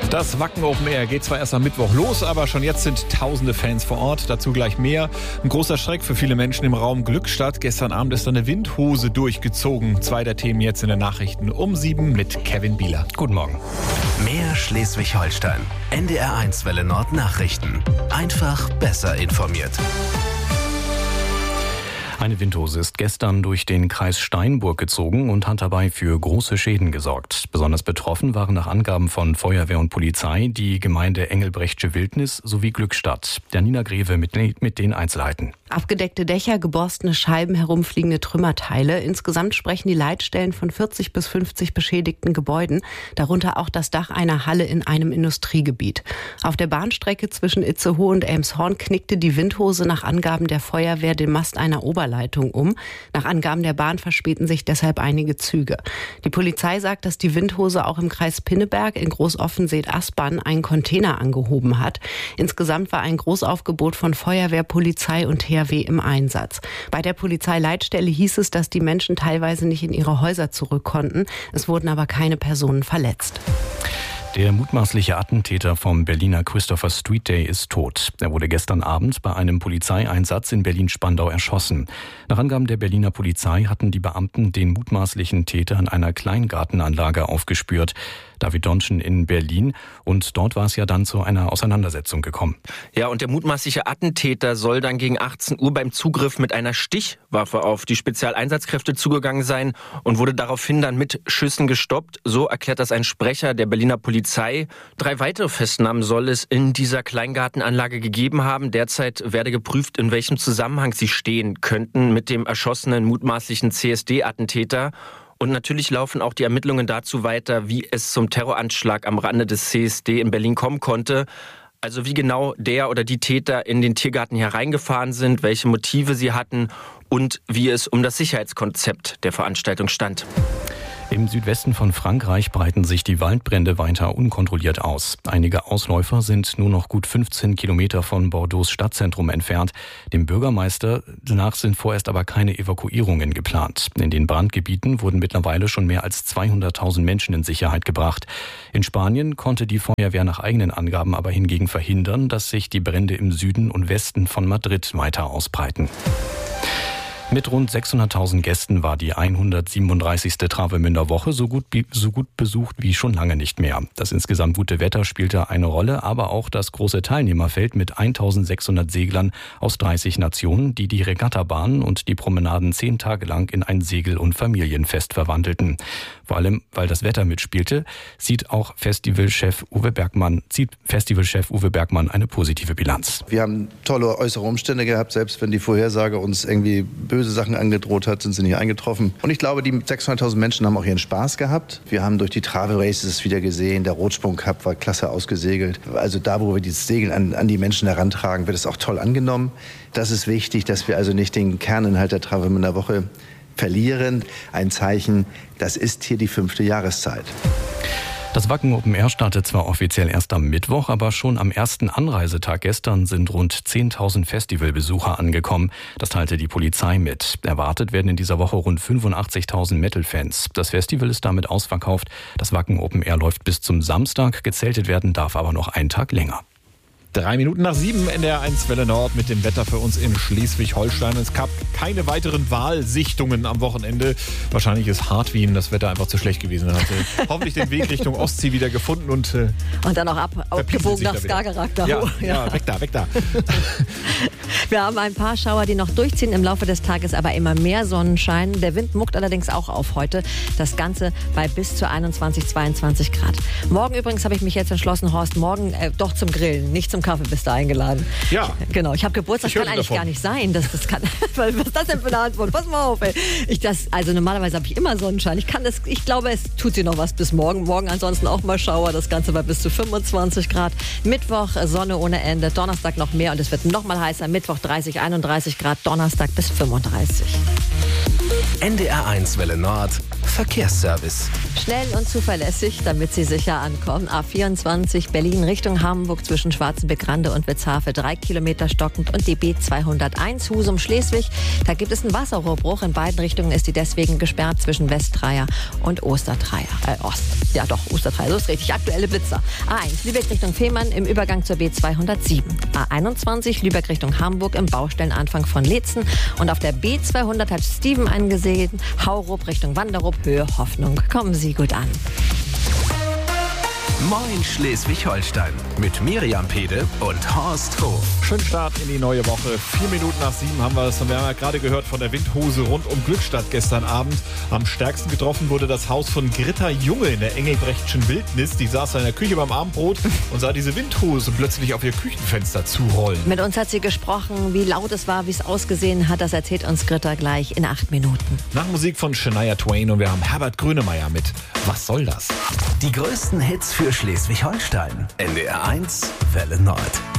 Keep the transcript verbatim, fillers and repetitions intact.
Das Wacken Open Air geht zwar erst am Mittwoch los, aber schon jetzt sind tausende Fans vor Ort. Dazu gleich mehr. Ein großer Schreck für viele Menschen im Raum Glückstadt. Gestern Abend ist eine Windhose durchgezogen. Zwei der Themen jetzt in den Nachrichten um sieben mit Kevin Bieler. Guten Morgen. Mehr Schleswig-Holstein. N D R eins Welle Nord Nachrichten. Einfach besser informiert. Eine Windhose ist gestern durch den Kreis Steinburg gezogen und hat dabei für große Schäden gesorgt. Besonders betroffen waren nach Angaben von Feuerwehr und Polizei die Gemeinde Engelbrechtsche Wildnis sowie Glückstadt. Janina Greve mit, mit den Einzelheiten. Abgedeckte Dächer, geborstene Scheiben, herumfliegende Trümmerteile. Insgesamt sprechen die Leitstellen von vierzig bis fünfzig beschädigten Gebäuden, darunter auch das Dach einer Halle in einem Industriegebiet. Auf der Bahnstrecke zwischen Itzehoe und Elmshorn knickte die Windhose nach Angaben der Feuerwehr den Mast einer Oberleitung um. Nach Angaben der Bahn verspäten sich deshalb einige Züge. Die Polizei sagt, dass die Windhose auch im Kreis Pinneberg in Großoffenseet-Aspern einen Container angehoben hat. Insgesamt war ein Großaufgebot von Feuerwehr, Polizei und T H W im Einsatz. Bei der Polizeileitstelle hieß es, dass die Menschen teilweise nicht in ihre Häuser zurück konnten. Es wurden aber keine Personen verletzt. Der mutmaßliche Attentäter vom Berliner Christopher Street Day ist tot. Er wurde gestern Abend bei einem Polizeieinsatz in Berlin-Spandau erschossen. Nach Angaben der Berliner Polizei hatten die Beamten den mutmaßlichen Täter in einer Kleingartenanlage aufgespürt. David Donschen in Berlin. Und dort war es ja dann zu einer Auseinandersetzung gekommen. Ja, und der mutmaßliche Attentäter soll dann gegen achtzehn Uhr beim Zugriff mit einer Stichwaffe auf die Spezialeinsatzkräfte zugegangen sein und wurde daraufhin dann mit Schüssen gestoppt. So erklärt das ein Sprecher der Berliner Polizei. Drei weitere Festnahmen soll es in dieser Kleingartenanlage gegeben haben. Derzeit werde geprüft, in welchem Zusammenhang sie stehen könnten mit dem erschossenen mutmaßlichen C S D-Attentäter. Und natürlich laufen auch die Ermittlungen dazu weiter, wie es zum Terroranschlag am Rande des C S D in Berlin kommen konnte. Also wie genau der oder die Täter in den Tiergarten hereingefahren sind, welche Motive sie hatten und wie es um das Sicherheitskonzept der Veranstaltung stand. Im Südwesten von Frankreich breiten sich die Waldbrände weiter unkontrolliert aus. Einige Ausläufer sind nur noch gut fünfzehn Kilometer von Bordeaux Stadtzentrum entfernt. Dem Bürgermeister nach sind vorerst aber keine Evakuierungen geplant. In den Brandgebieten wurden mittlerweile schon mehr als zweihunderttausend Menschen in Sicherheit gebracht. In Spanien konnte die Feuerwehr nach eigenen Angaben aber hingegen verhindern, dass sich die Brände im Süden und Westen von Madrid weiter ausbreiten. Mit rund sechshunderttausend Gästen war die hundertsiebenunddreißigste Travemünder Woche so gut, so gut besucht wie schon lange nicht mehr. Das insgesamt gute Wetter spielte eine Rolle, aber auch das große Teilnehmerfeld mit eintausendsechshundert Seglern aus dreißig Nationen, die die Regattabahnen und die Promenaden zehn Tage lang in ein Segel- und Familienfest verwandelten. Vor allem, weil das Wetter mitspielte, sieht auch Festivalchef Uwe Bergmann, zieht Festivalchef Uwe Bergmann eine positive Bilanz. Wir haben tolle äußere Umstände gehabt, selbst wenn die Vorhersage uns irgendwie böse Sachen angedroht hat, sind sie nicht eingetroffen. Und ich glaube, die sechshunderttausend Menschen haben auch ihren Spaß gehabt. Wir haben durch die Travel Races wieder gesehen, der Rotsprung Cup war klasse ausgesegelt. Also da, wo wir dieses Segeln an, an die Menschen herantragen, wird es auch toll angenommen. Das ist wichtig, dass wir also nicht den Kerninhalt der Travemünder Woche verlieren. Ein Zeichen, das ist hier die fünfte Jahreszeit. Das Wacken Open Air startet zwar offiziell erst am Mittwoch, aber schon am ersten Anreisetag gestern sind rund zehntausend Festivalbesucher angekommen. Das teilte die Polizei mit. Erwartet werden in dieser Woche rund fünfundachtzigtausend Metal-Fans. Das Festival ist damit ausverkauft. Das Wacken Open Air läuft bis zum Samstag. Gezeltet werden darf aber noch einen Tag länger. Drei Minuten nach sieben, N D R eins Welle Nord mit dem Wetter für uns in Schleswig-Holstein. Es gab keine weiteren Wahlsichtungen am Wochenende. Wahrscheinlich ist Hartwien das Wetter einfach zu schlecht gewesen. Hat hoffentlich den Weg Richtung Ostsee wieder gefunden. Und, äh, und dann auch ab, abgebogen nach Skagerrak. Da ja, ja, ja, weg da, weg da. Wir haben ein paar Schauer, die noch durchziehen im Laufe des Tages, aber immer mehr Sonnenschein. Der Wind muckt allerdings auch auf heute. Das Ganze bei bis zu einundzwanzig, zweiundzwanzig Grad. Morgen übrigens habe ich mich jetzt entschlossen, Horst, morgen äh, doch zum Grillen, nicht zum Kaffee bist du eingeladen. Ja. Genau, ich habe Geburtstag, ich das kann eigentlich davon. gar nicht sein. Das, das kann, was ist das denn für eine Antwort? Pass mal auf, ey. Ich das, also normalerweise habe ich immer Sonnenschein. Ich kann das, ich glaube, es tut sich noch was bis morgen. Morgen ansonsten auch mal Schauer. Das Ganze bei bis zu fünfundzwanzig Grad. Mittwoch Sonne ohne Ende. Donnerstag noch mehr und es wird noch mal heißer. Mittwoch dreißig, einunddreißig Grad. Donnerstag bis fünfunddreißig. N D R eins Welle Nord Verkehrsservice. Schnell und zuverlässig, damit Sie sicher ankommen. A vierundzwanzig Berlin Richtung Hamburg zwischen Schwarzenbeck-Rande und Witzhafe drei Kilometer stockend und die B zweihunderteins Husum-Schleswig. Da gibt es einen Wasserrohrbruch. In beiden Richtungen ist die deswegen gesperrt zwischen Westtreier und Ostertreier. Äh, Ost. Ja doch, Ostertreier, so ist richtig. Aktuelle Blitzer. A eins Lübeck Richtung Fehmarn im Übergang zur B zweihundertsieben. A einundzwanzig Lübeck Richtung Hamburg im Baustellenanfang von Leetzen. Und auf der B zweihundert hat Steven angesehen. Haurup Richtung Wanderup, Höhe Hoffnung. Kommen Sie gut an. Moin Schleswig-Holstein mit Miriam Pede und Horst Hof. Schönen Start in die neue Woche. Vier Minuten nach sieben haben wir es. Und wir haben ja gerade gehört von der Windhose rund um Glückstadt gestern Abend. Am stärksten getroffen wurde das Haus von Gritta Junge in der Engelbrechtschen Wildnis. Die saß in der Küche beim Abendbrot und sah diese Windhose plötzlich auf ihr Küchenfenster zurollen. Mit uns hat sie gesprochen, wie laut es war, wie es ausgesehen hat. Das erzählt uns Gritta gleich in acht Minuten. Nach Musik von Shania Twain und wir haben Herbert Grönemeyer mit Was soll das? Die größten Hits für Schleswig-Holstein. N D R eins, Welle Nord.